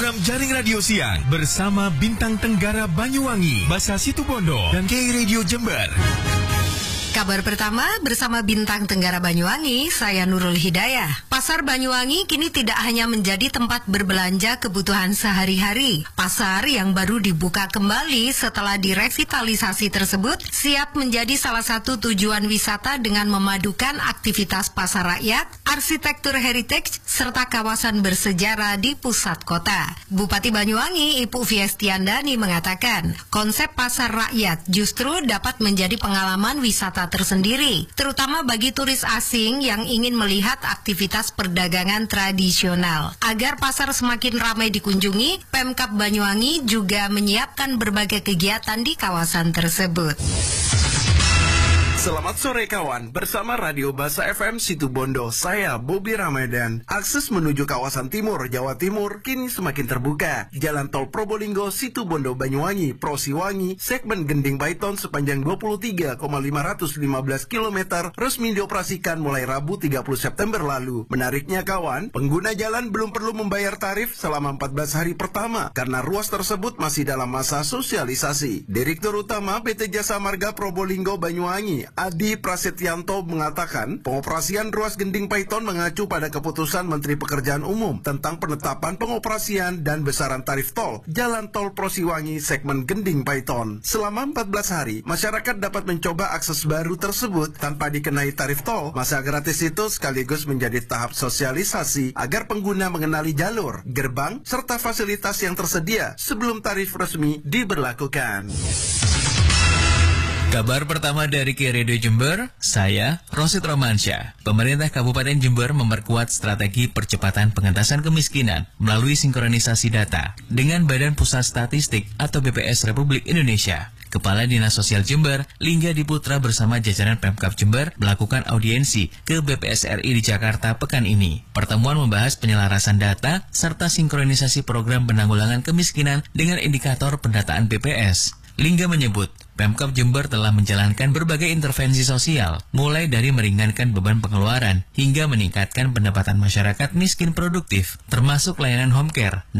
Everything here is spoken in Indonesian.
Program Jaring Radio Siang bersama Bintang Tenggara Banyuwangi, Basa Situbondo, dan KI Radio Jember. Kabar pertama bersama Bintang Tenggara Banyuwangi, saya Nurul Hidayah. Pasar Banyuwangi kini tidak hanya menjadi tempat berbelanja kebutuhan sehari-hari. Pasar yang baru dibuka kembali setelah direvitalisasi tersebut siap menjadi salah satu tujuan wisata dengan memadukan aktivitas pasar rakyat, arsitektur heritage, serta kawasan bersejarah di pusat kota. Bupati Banyuwangi, Ibu Fiestiandani mengatakan, konsep pasar rakyat justru dapat menjadi pengalaman wisata tersendiri, terutama bagi turis asing yang ingin melihat aktivitas perdagangan tradisional. Agar pasar semakin ramai dikunjungi, Pemkab Banyuwangi juga menyiapkan berbagai kegiatan di kawasan tersebut. Selamat sore kawan, bersama Radio Basa FM Situbondo, saya Bobi Ramadan. Akses menuju kawasan timur Jawa Timur kini semakin terbuka. Jalan tol Probolinggo Situbondo Banyuwangi Prosiwangi segmen Gending Paiton sepanjang 23,515 km resmi dioperasikan mulai Rabu 30 September lalu. Menariknya kawan, pengguna jalan belum perlu membayar tarif selama 14 hari pertama karena ruas tersebut masih dalam masa sosialisasi. Direktur Utama PT Jasa Marga Probolinggo Banyuwangi Adi Prasetyanto mengatakan pengoperasian ruas Gending Paiton mengacu pada keputusan Menteri Pekerjaan Umum tentang penetapan pengoperasian dan besaran tarif tol Jalan Tol Prosiwangi segmen Gending Paiton. Selama 14 hari, masyarakat dapat mencoba akses baru tersebut tanpa dikenai tarif tol. Masa gratis itu sekaligus menjadi tahap sosialisasi agar pengguna mengenali jalur, gerbang, serta fasilitas yang tersedia sebelum tarif resmi diberlakukan. Kabar pertama dari KI Radio Jember, saya Rosid Romansyah. Pemerintah Kabupaten Jember memperkuat strategi percepatan pengentasan kemiskinan melalui sinkronisasi data dengan Badan Pusat Statistik atau BPS Republik Indonesia. Kepala Dinas Sosial Jember, Lingga Diputra bersama jajaran Pemkab Jember melakukan audiensi ke BPS RI di Jakarta pekan ini. Pertemuan membahas penyelarasan data serta sinkronisasi program penanggulangan kemiskinan dengan indikator pendataan BPS. Lingga menyebut, Pemkab Jember telah menjalankan berbagai intervensi sosial, mulai dari meringankan beban pengeluaran hingga meningkatkan pendapatan masyarakat miskin produktif, termasuk layanan home care.